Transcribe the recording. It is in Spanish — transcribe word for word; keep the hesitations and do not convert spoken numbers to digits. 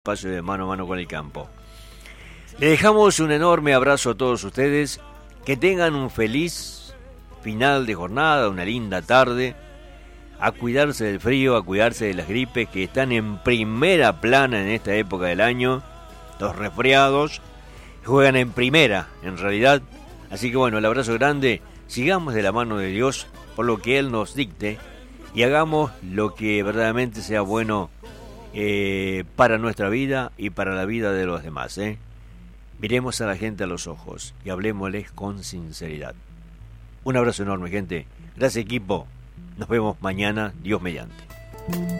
espacio de mano a mano con el campo. Le dejamos un enorme abrazo a todos ustedes, que tengan un feliz final de jornada, una linda tarde, a cuidarse del frío, a cuidarse de las gripes que están en primera plana en esta época del año, los resfriados juegan en primera en realidad, así que bueno, el abrazo grande, sigamos de la mano de Dios por lo que Él nos dicte y hagamos lo que verdaderamente sea bueno Eh, para nuestra vida y para la vida de los demás, ¿eh? Miremos a la gente a los ojos y hablemosles con sinceridad. Un abrazo enorme, gente. Gracias, equipo. Nos vemos mañana, Dios mediante.